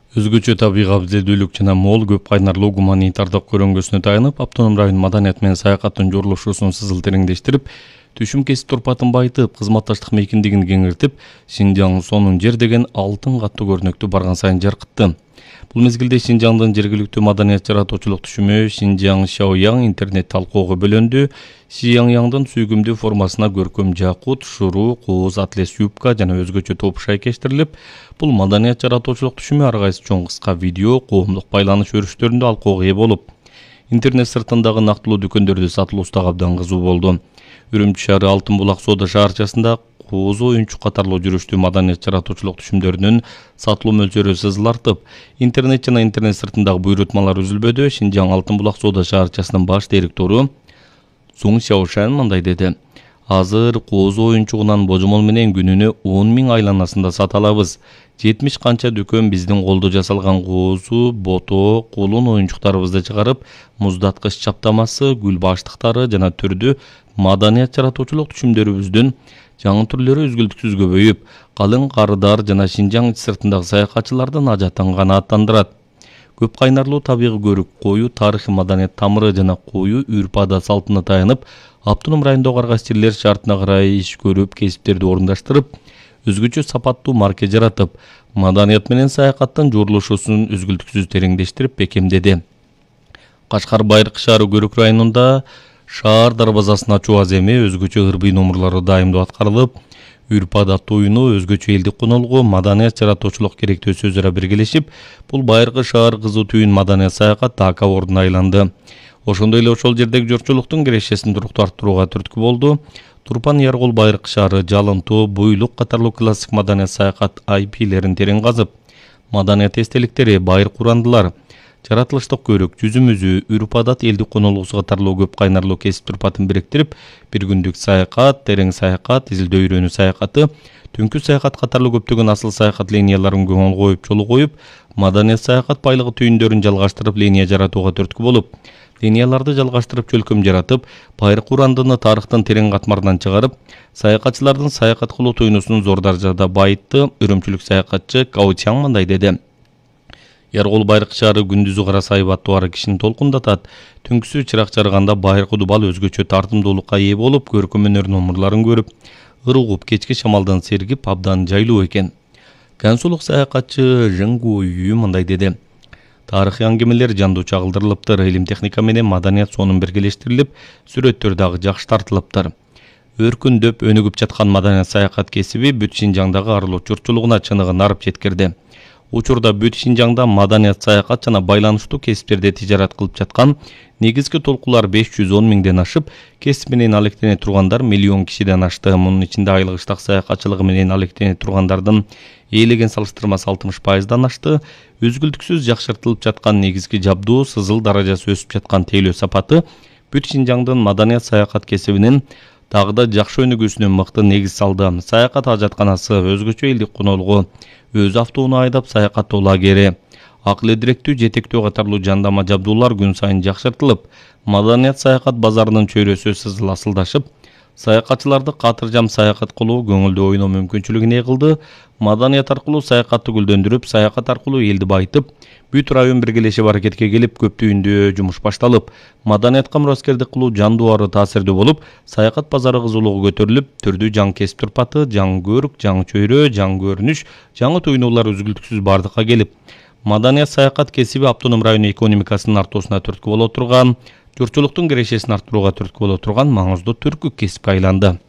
Өзгөчө табигый абзелдүүлүк жана мол көп кайнарлуу гуманитардык көрөнгөсүнө таянып, автоном район маданият менен саякаттын журулушусун сызыл тереңдештирип, түшүм кесип турпатын байытып, кызматташтык мейкиндигин кеңиртип, Шинжаң сонун жер деген алтын каттуу көрүнөктү барган сайын жаркытты. Бул мезгилде Шинжаңдын жергиликтүү маданият жаратуучулук түшүмү Шинжаң Шаояң интернет талкууга бөлөндү. Шияньяңдын сүйгүмдүү формасына көркөм жакут, шуруу, кооз, атлес юбка жана өзгөчө топ шайкештирилип, бул маданият жаратуучулук түшүмү ар кайсы чоң кыска видео, коомдук байланыш өрүштөрүндө алкууга ээ болуп, интернет сыртындагы нактылуу дүкөндөрдө сатылуусу да абдан кызуу болду. Үрүмчү шаары Алтын булак соода шаарчасында кооз оюнчук катарлуу жүрүштүү маданият жаратуучулук түшүмдөрүнүн сатылуу мөлчөрү сызыл артып, интернет жана интернет сыртындагы буйрутмалар үзүлбөдө. Шинжаң Алтын булак соода шаарчасынын баш директору Цунг Сяошан мындай деди: азыр кооз оюнчугунан божомол менен күнүнө 10 000 айланасында сата алабыз. 70 канча дүкөн биздин колдо жасалган коозу, бото, кулун оюнчуктарыбызды чыгарып, муздаткыч чаптамасы, гүл баштыктары жана түрдүү маданият жаратуучулук түшүмдөрүбүздүн жаңы түрлөрү үзгүлтүксүз көбөйүп, калың карыдар жана Шинжаң ич сыртындагы саякатчылардын ажатын канааттандырат. Көп кайнарлуу табигый көрүк, коюу тарыхый маданият тамыры жана коюу үрп адат салтына таянып, автоном райондогу ар кайсы жерлер шартына карай иш көрүп, кесиптерди орундаштырып, өзгөчө сапаттуу марке жаратып, маданият менен саякаттын журулушусун үзгүлтүксүз тереңдештирип бекемдеди. Кашкар Байыркы шаары Көрүк районунда шаар дарбазасын ачуу аземи өзгөчө ырбый номурлары дайымдуу аткарылып, үрп адаттуу уюну, өзгөчө элдик конолгу, маданият жаратуучулук керектөөсү өзара биргелешип, бул Байыркы шаар кызуу түйүн маданият саякат така ордуна айланды. Ошондой эле ошол жердеги журтчулуктун кирешесин туруктуу арттырууга түрткү болду. Турпан Яргол Байыркы шаары, Жалынтоо, Буйлук катарлуу классик маданият саякат IP-лерин терең казып, маданият эстеликтери, байыркы урандылар, жаратылыштык көрүк, жүзүмүзү, үрп адат, элдик конолугусу катарлуу көп кайнарлуу кесип турпатын бириктирип, бир күндүк саякат, терең саякат, изилдөө үйрөнүү саякаты, түнкү саякат катарлуу көптөгөн асыл саякат линияларын көңүл коюп, жолу коюп, маданият саякат байлыгы түйүндөрүн жалгаштырып, линия жаратууга түрткү болуп, линияларды жалгаштырып, чөлкөм жаратып, байыркы урандыны тарыхтын терең катмарынан чыгарып, саякатчылардын саякат кылуу туюнусун зор даражада байытты. Үрүмчүлүк саякатчы Као Чаң мындай деди: Яргол Байыркы шаары күндүзү караса айбаттуу ары кишини толкундатат. Түнкүсү чырак жарганда байыркы дубал өзгөчө тартымдуулукка ээ болуп, көркөм өнөр номурларын көрүп, ыр угуп, кечки шамалдан сергип, абдан жайлуу экен. Гансулук саякатчы Жыңгу Үй мындай деди: тарыхый аңгемелер жандуу чагылдырылыптыр, илим техника менен маданият сонун биргелештирилип, сүрөттөр дагы жакшы тартылыптыр. Өркүндөп, өнүгүп жаткан маданият саякат кесиби бүт Шинжаңдагы арылуу журтчулугуна чыныгын арып жеткирди. Учурда бүт Шинжаңда маданият саякат жана байланыштуу кесиптерде тижарат кылып жаткан негизги толкулар 510 000ден ашып, кесип менен алектене тургандар 1 000 000 кишиден ашты. Мунун ичинде айлык иштак саякатчылыгы менен алектене тургандардын ээлеген салыштырмасы 60%дан ашты. Үзгүлтүксүз жакшыртылып жаткан негизги жабдуу, сызыл даражасы өсүп жаткан тейлөө сапаты бүт Шинжаңдын маданият саякат кесибинин дагы да жакшы өнүгүүсүнө мыкты негиз салды. Саякат ажатканасы, өзгөчө элдик конолгу, өз автоунаа айдап саякаттоо лагери, акыл эдиректүү жетектөө катарлуу жандама жабдуулар күн сайын жакшыртылып, маданият саякат базарынын чөйрөсү сызыл асылдашып, саякатчыларды катыржам саякат кылуу, көңүлдүү ойноо мүмкүнчүлүгүн кылды. Маданият аркылуу саякатты гүлдөндүрүп, саякат аркылуу элди байытып, бүт район биргелешип аракетке келип, көп түйүндүү жумуш башталып, маданиятка мураскердик кылуу жандуу ары таасирдүү болуп, саякат базары кызуулугу көтөрүлүп, түрдүү жаңы кесип турпаты, жаңы көрүк, жаңы чөйрө, жаңы көрүнүш, жаңы туюнуулар үзгүлтүксүз бардыкка келип, маданият саякат кесиби автоном район экономикасынын артуусуна түрткү боло турган, журтчулуктун кирешесин арттырууга түрткү боло турган маңыздуу түркү кесипке айланды.